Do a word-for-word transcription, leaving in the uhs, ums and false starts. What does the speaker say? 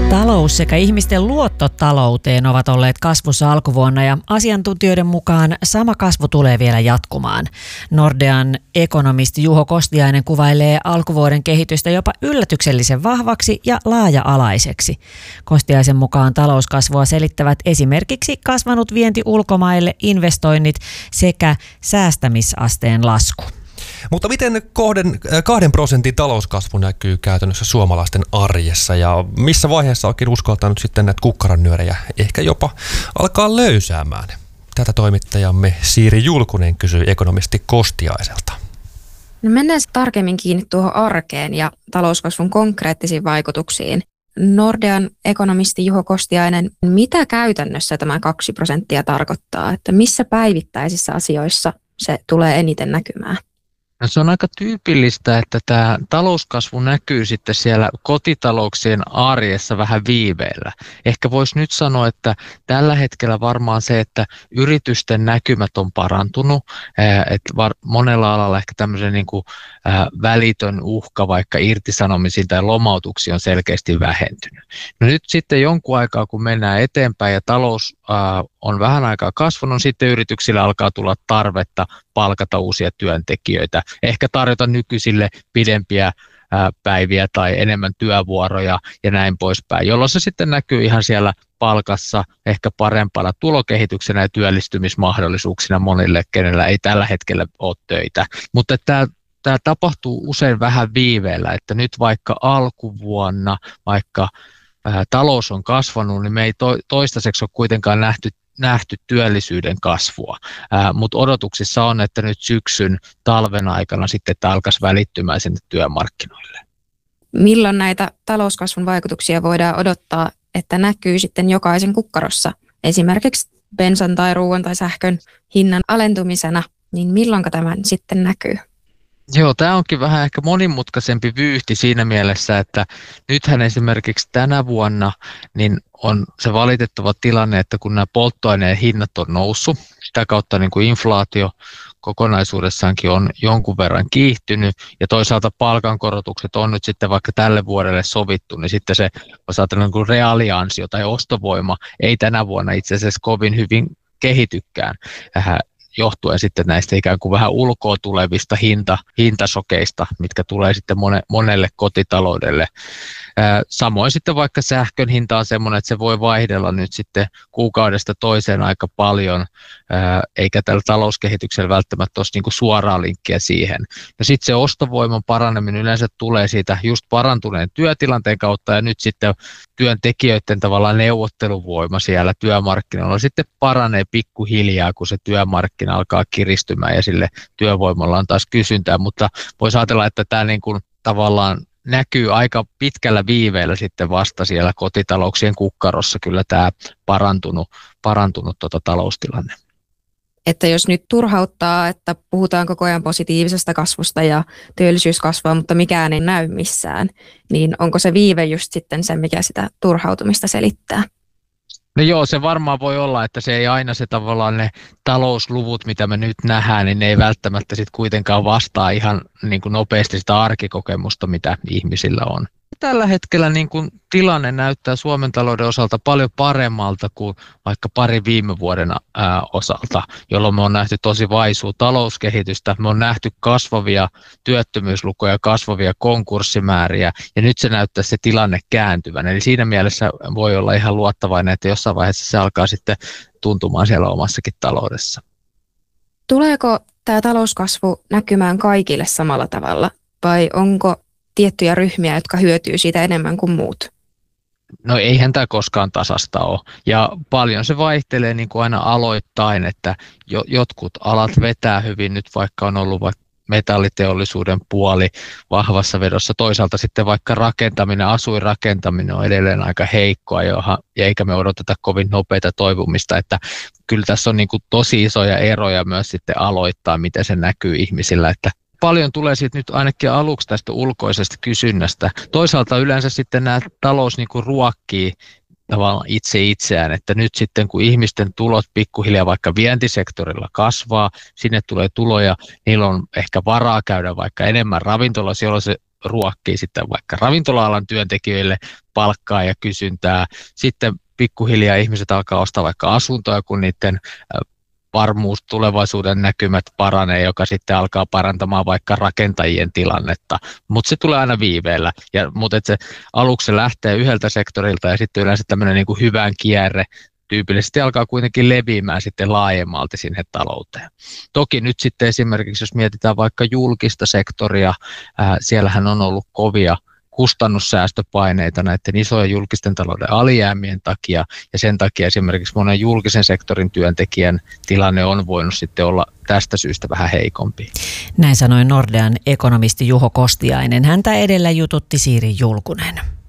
Talous sekä ihmisten luotto talouteen ovat olleet kasvussa alkuvuonna ja asiantuntijoiden mukaan sama kasvu tulee vielä jatkumaan. Nordean ekonomisti Juho Kostiainen kuvailee alkuvuoden kehitystä jopa yllätyksellisen vahvaksi ja laaja-alaiseksi. Kostiaisen mukaan talouskasvua selittävät esimerkiksi kasvanut vienti ulkomaille, investoinnit sekä säästämisasteen lasku. Mutta miten kohden, kahden prosentin talouskasvu näkyy käytännössä suomalaisten arjessa ja missä vaiheessa onkin uskaltanut sitten näitä kukkaronnyörejä ehkä jopa alkaa löysäämään? Tätä toimittajamme Siiri Julkunen kysyi ekonomisti Kostiaiselta. No mennään tarkemmin kiinni tuohon arkeen ja talouskasvun konkreettisiin vaikutuksiin. Nordean ekonomisti Juho Kostiainen, mitä käytännössä tämä kaksi prosenttia tarkoittaa? Että missä päivittäisissä asioissa se tulee eniten näkymään? No se on aika tyypillistä, että tämä talouskasvu näkyy sitten siellä kotitalouksien arjessa vähän viiveellä. Ehkä voisi nyt sanoa, että tällä hetkellä varmaan se, että yritysten näkymät on parantunut, että monella alalla ehkä tämmöisen niin kuin välitön uhka vaikka irtisanomisiin tai lomautuksiin on selkeästi vähentynyt. No nyt sitten jonkun aikaa, kun mennään eteenpäin ja talous on vähän aikaa kasvanut, sitten yrityksillä alkaa tulla tarvetta palkata uusia työntekijöitä, ehkä tarjota nykyisille pidempiä päiviä tai enemmän työvuoroja ja näin poispäin, jolloin se sitten näkyy ihan siellä palkassa ehkä parempana tulokehityksenä ja työllistymismahdollisuuksina monille, kenellä ei tällä hetkellä ole töitä. Mutta tämä Tämä tapahtuu usein vähän viiveellä, että nyt vaikka alkuvuonna, vaikka ää, talous on kasvanut, niin me ei to, toistaiseksi ole kuitenkaan nähty, nähty työllisyyden kasvua, ää, mutta odotuksissa on, että nyt syksyn talven aikana sitten tämä alkaisi välittymään sinne työmarkkinoille. Milloin näitä talouskasvun vaikutuksia voidaan odottaa, että näkyy sitten jokaisen kukkarossa, esimerkiksi bensan tai ruoan tai sähkön hinnan alentumisena, niin milloin tämä sitten näkyy? Joo, tämä onkin vähän ehkä monimutkaisempi vyyhti siinä mielessä, että nythän esimerkiksi tänä vuonna niin on se valitettava tilanne, että kun nämä polttoaineen hinnat on noussut, sitä kautta niin kuin inflaatio kokonaisuudessaankin on jonkun verran kiihtynyt ja toisaalta palkankorotukset on nyt sitten vaikka tälle vuodelle sovittu, niin sitten se on niin kuin reaaliansio tai ostovoima ei tänä vuonna itse asiassa kovin hyvin kehitykään. Johtuen sitten näistä ikään kuin vähän ulkoa tulevista hinta, hintasokeista, mitkä tulee sitten mone, monelle kotitaloudelle. Samoin sitten vaikka sähkön hinta on semmoinen, että se voi vaihdella nyt sitten kuukaudesta toiseen aika paljon, eikä tällä talouskehityksellä välttämättä ole niin kuin suoraa linkkiä siihen. Ja sitten se ostovoiman paraneminen yleensä tulee siitä just parantuneen työtilanteen kautta ja nyt sitten työntekijöiden tavallaan neuvotteluvoima siellä työmarkkinoilla sitten paranee pikkuhiljaa, kun se työmarkkina alkaa kiristymään ja sille työvoimalla on taas kysyntää, mutta voisi ajatella, että tämä niin kuin tavallaan näkyy aika pitkällä viiveellä sitten vasta siellä kotitalouksien kukkarossa kyllä tämä parantunut, parantunut tota taloustilanne. Että jos nyt turhauttaa, että puhutaan koko ajan positiivisesta kasvusta ja työllisyys kasvaa, mutta mikään ei näy missään, niin onko se viive just sitten se, mikä sitä turhautumista selittää? No joo, se varmaan voi olla, että se ei aina se tavallaan ne talousluvut, mitä me nyt nähdään, niin ne ei välttämättä sitten kuitenkaan vastaa ihan niin kuin nopeasti sitä arkikokemusta, mitä ihmisillä on. Tällä hetkellä niin kuin tilanne näyttää Suomen talouden osalta paljon paremmalta kuin vaikka pari viime vuoden ää, osalta, jolloin me on nähty tosi vaisua talouskehitystä, me on nähty kasvavia työttömyyslukuja, kasvavia konkurssimääriä ja nyt se näyttää se tilanne kääntyvän. Eli siinä mielessä voi olla ihan luottavainen, että jossain vaiheessa se alkaa sitten tuntumaan siellä omassakin taloudessa. Tuleeko tämä talouskasvu näkymään kaikille samalla tavalla vai onko tiettyjä ryhmiä, jotka hyötyy siitä enemmän kuin muut? No eihän tämä koskaan tasasta ole. Ja paljon se vaihtelee niin kuin aina aloittain, että jo, jotkut alat vetää hyvin, nyt vaikka on ollut vaikka metalliteollisuuden puoli vahvassa vedossa. Toisaalta sitten vaikka rakentaminen, asuinrakentaminen on edelleen aika heikkoa, johon, ja eikä me odoteta kovin nopeita toipumista, että kyllä tässä on niin kuin tosi isoja eroja myös sitten aloittaa, miten se näkyy ihmisillä, että paljon tulee siitä nyt ainakin aluksi tästä ulkoisesta kysynnästä. Toisaalta yleensä sitten nämä talous niin kuin ruokkii tavallaan itse itseään, että nyt sitten kun ihmisten tulot pikkuhiljaa vaikka vientisektorilla kasvaa, sinne tulee tuloja, niillä on ehkä varaa käydä vaikka enemmän ravintolassa, jolloin se ruokkii sitten vaikka ravintola-alan työntekijöille palkkaa ja kysyntää. Sitten pikkuhiljaa ihmiset alkaa ostaa vaikka asuntoja, kun niiden varmuus, tulevaisuuden näkymät paranee, joka sitten alkaa parantamaan vaikka rakentajien tilannetta, mutta se tulee aina viiveellä. Ja, mutta se aluksi se lähtee yhdeltä sektorilta ja sitten yleensä tämmöinen niin kuin hyvän kierre tyypillisesti alkaa kuitenkin leviämään sitten laajemmalti sinne talouteen. Toki nyt sitten esimerkiksi, jos mietitään vaikka julkista sektoria, ää, siellähän on ollut kovia kustannussäästöpaineita näiden isojen julkisten talouden alijäämien takia, ja sen takia esimerkiksi monen julkisen sektorin työntekijän tilanne on voinut sitten olla tästä syystä vähän heikompi. Näin sanoi Nordean ekonomisti Juho Kostiainen. Häntä edellä jututti Siiri Julkunen.